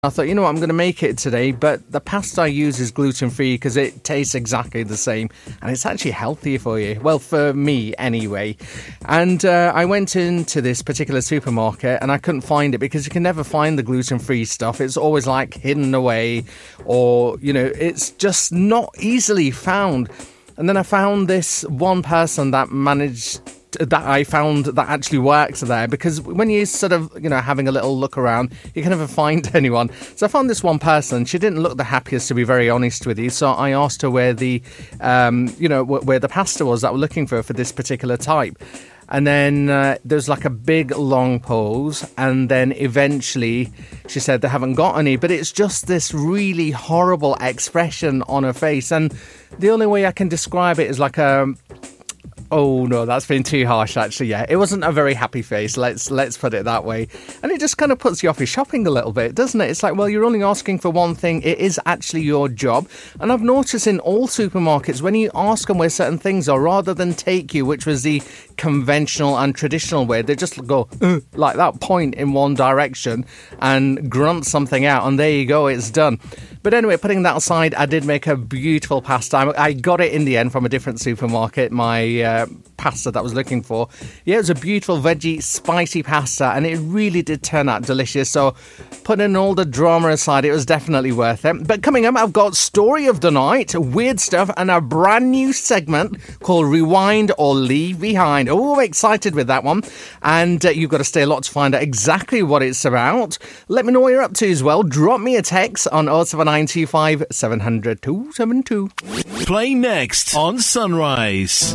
I thought, you know what, I'm going to make it today, but the pasta I use is gluten-free because it tastes exactly the same, and it's actually healthier for you. Well, for me, anyway. And I went into this particular supermarket, and I couldn't find it because you can never find the gluten-free stuff. It's always, like, hidden away, or, you know, it's just not easily found. And then I found this one person that actually works there, because when you sort of, you know, having a little look around, you can never find anyone. So I found this one person. She didn't look the happiest, to be very honest with you. So I asked her where the, where the pasta was that we're looking for this particular type. And then there's like a big long pause, and then eventually she said they haven't got any, but it's just this really horrible expression on her face. And the only way I can describe it is like oh no, that's been too harsh actually. Yeah, it wasn't a very happy face, let's put it that way. And it just kind of puts you off your shopping a little bit, doesn't it? It's like, well, you're only asking for one thing. It is actually your job. And I've noticed in all supermarkets, when you ask them where certain things are, rather than take you, which was the conventional and traditional way, they just go like that, point in one direction and grunt something out, and there you go, it's done. But anyway, putting that aside, I did make a beautiful pasta. I got it in the end from a different supermarket, my pasta that I was looking for. Yeah, it was a beautiful veggie spicy pasta, and it really did turn out delicious. So putting all the drama aside, it was definitely worth it. But coming up, I've got Story of the Night, weird stuff, and a brand new segment called Rewind or Leave Behind. Oh, I'm excited with that one. And you've got to stay a lot to find out exactly what it's about. Let me know what you're up to as well. Drop me a text on 07925 700 272. Play next on Sunrise.